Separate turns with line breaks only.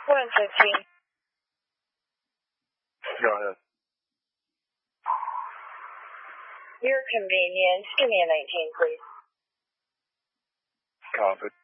115.
Go ahead.
Your convenience. Give me a 19, please.
Copied.